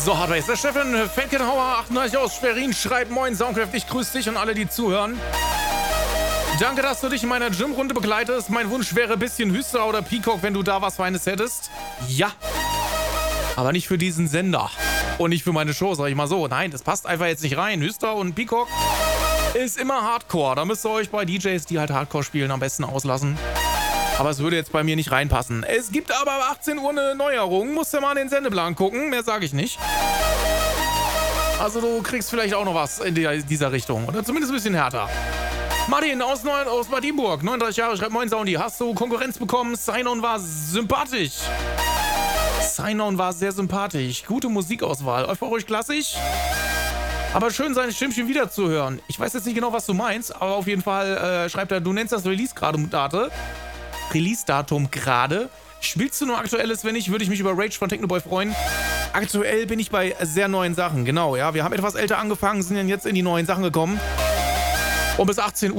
So, Hardware ist der Steffen Fenkenhauer, 38 aus Schwerin, schreibt Moin Soundcraft, ich grüße dich und alle, die zuhören. Danke, dass du dich in meiner Gym-Runde begleitest. Mein Wunsch wäre ein bisschen Hüster oder Peacock, wenn du da was Feines hättest. Ja, aber nicht für diesen Sender und nicht für meine Show, sag ich mal so. Nein, das passt einfach jetzt nicht rein. Hüster und Peacock ist immer Hardcore. Da müsst ihr euch bei DJs, die halt Hardcore spielen, am besten auslassen. Aber es würde jetzt bei mir nicht reinpassen. Es gibt aber ab 18 Uhr eine Neuerung. Musst du mal in den Sendeplan gucken. Mehr sage ich nicht. Also du kriegst vielleicht auch noch was in dieser Richtung. Oder zumindest ein bisschen härter. Martin aus Bad Iburg, 39 Jahre, schreibt Moin Soundy. Hast du Konkurrenz bekommen? Sign-On war sympathisch. Sign-On war sehr sympathisch. Gute Musikauswahl. Euphorisch klassisch. Aber schön, seine Stimmchen wiederzuhören. Ich weiß jetzt nicht genau, was du meinst, aber auf jeden Fall schreibt er, du nennst das Release-Datum gerade. Spielst du nur Aktuelles? Wenn nicht, würde ich mich über Rage von Technoboy freuen. Aktuell bin ich bei sehr neuen Sachen, genau, ja. Wir haben etwas älter angefangen, sind dann jetzt in die neuen Sachen gekommen. Und bis 18 Uhr